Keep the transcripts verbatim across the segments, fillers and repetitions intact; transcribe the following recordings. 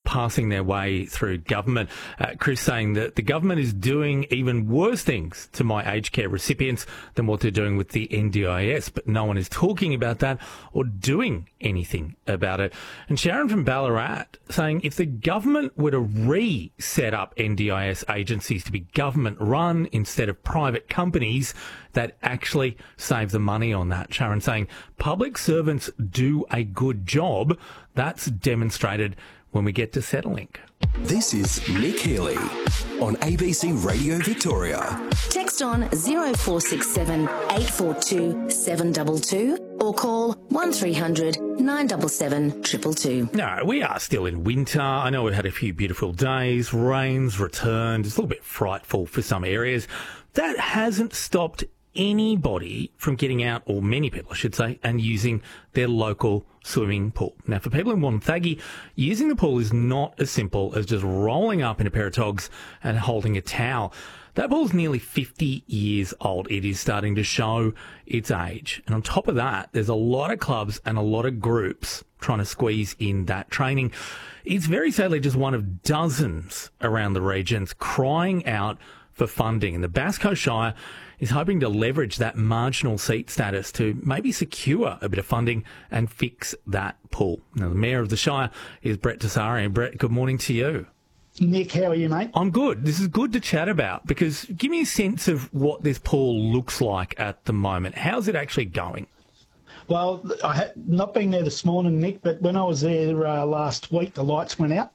passing their way through government. Uh, Chris saying that the government is doing even worse things to my aged care recipients than what they're doing with the N D I S, but no one is talking about that or doing anything about it. And Sharon from Ballarat saying if the government were to re-set up N D I S agencies to be government-run instead of private companies, that actually save the money on that. Sharon saying public servants do a good job. That's demonstrated when we get to Centrelink. This is Nick Healy on A B C Radio Victoria. Text on zero four six seven eight four two seven two two or call one three hundred nine seven seven two two two. No, we are still in winter. I know we've had a few beautiful days. Rain's returned. It's a little bit frightful for some areas. That hasn't stopped anybody from getting out, or many people I should say, and using their local swimming pool. Now, for people in Wonthaggi, using the pool is not as simple as just rolling up in a pair of togs and holding a towel. That pool's nearly fifty years old. It is starting to show its age. And on top of that, there's a lot of clubs and a lot of groups trying to squeeze in that training. It's very sadly just one of dozens around the regions crying out for funding. And the Bass Coast Shire is hoping to leverage that marginal seat status to maybe secure a bit of funding and fix that pool. Now, the Mayor of the Shire is Brett Tessari. And Brett, good morning to you. Nick, how are you, mate? I'm good. This is good to chat about because give me a sense of what this pool looks like at the moment. How's it actually going? Well, I had not been there this morning, Nick, but when I was there uh, last week, the lights went out.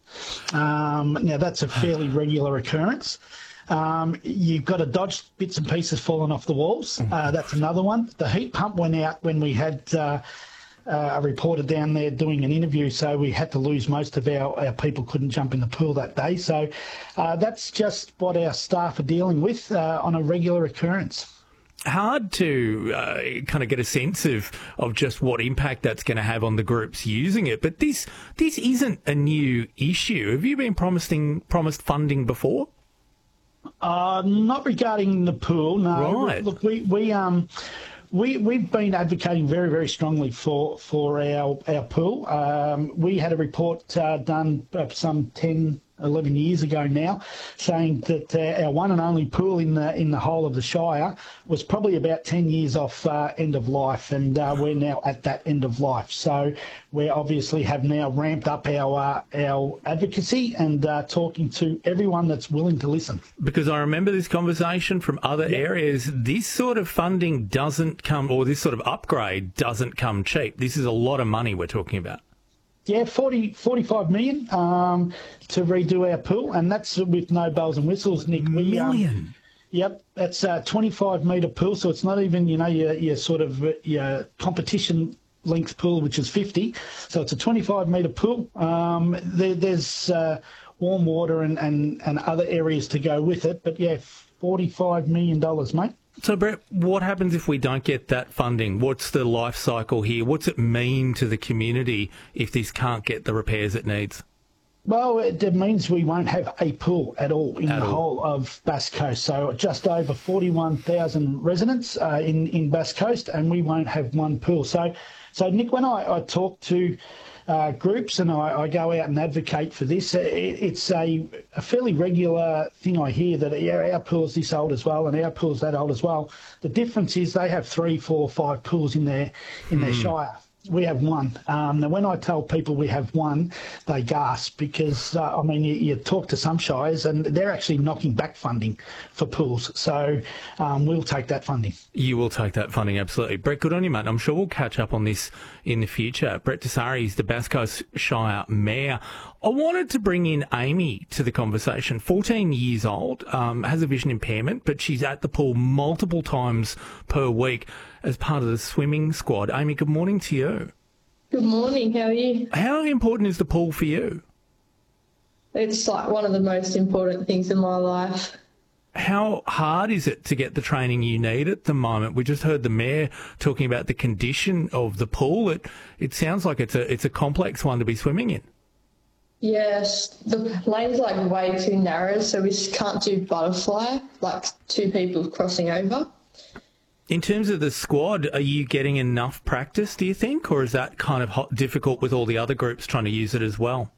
Um, now, that's a fairly regular occurrence. Um, you've got to dodge bits and pieces falling off the walls. Uh, that's another one. The heat pump went out when we had uh, uh, a reporter down there doing an interview, so we had to lose most of our, our people couldn't jump in the pool that day. So uh, that's just what our staff are dealing with uh, on a regular occurrence. Hard to uh, kind of get a sense of, of just what impact that's going to have on the groups using it. But this this isn't a new issue. Have you been promising promised funding before? Uh, not regarding the pool, no. Right. Look, we we um we we've been advocating very very strongly for for our our pool. Um, we had a report uh, done uh, some ten, eleven years ago now, saying that uh, our one and only pool in the in the whole of the Shire was probably about ten years off uh, end of life, and uh, we're now at that end of life. So we obviously have now ramped up our uh, our advocacy and uh, talking to everyone that's willing to listen. Because I remember this conversation from other Yep. areas. This sort of funding doesn't come, or this sort of upgrade doesn't come cheap. This is a lot of money we're talking about. Yeah, forty, forty-five million um, to redo our pool, and that's with no bells and whistles, Nick. We, Million? Um, yep, that's a twenty-five metre pool, so it's not even, you know, your, your sort of uh, your competition length pool, which is fifty. So it's a twenty-five metre pool. Um, there, there's uh, warm water and, and, and other areas to go with it, but yeah, forty-five million dollars, mate. So, Brett, what happens if we don't get that funding? What's the life cycle here? What's it mean to the community if this can't get the repairs it needs? Well, it, it means we won't have a pool at all in At the all. whole of Bass Coast. So just over forty-one thousand residents uh, in, in Bass Coast, and we won't have one pool. So, so Nick, when I, I talk to uh, groups and I, I go out and advocate for this, it, it's a, a fairly regular thing I hear that yeah, our pool's this old as well and our pool's that old as well. The difference is they have three, four, five pools in their, in their shire. We have one. Um, now, when I tell people we have one, they gasp because, uh, I mean, you, you talk to some shires and they're actually knocking back funding for pools. So um, we'll take that funding. You will take that funding, absolutely. Brett, good on you, mate. I'm sure we'll catch up on this in the future. Brett Tessari is the Bass Coast Shire Mayor. I wanted to bring in Amy to the conversation. fourteen years old, um, has a vision impairment, but she's at the pool multiple times per week as part of the swimming squad. Amy, good morning to you. Good morning, how are you? How important is the pool for you? It's like one of the most important things in my life. How hard is it to get the training you need at the moment? We just heard the Mayor talking about the condition of the pool. It it sounds like it's a it's a complex one to be swimming in. Yes, the lane's like way too narrow, so we just can't do butterfly, like two people crossing over. In terms of the squad, are you getting enough practice, do you think, or is that kind of hot, difficult with all the other groups trying to use it as well?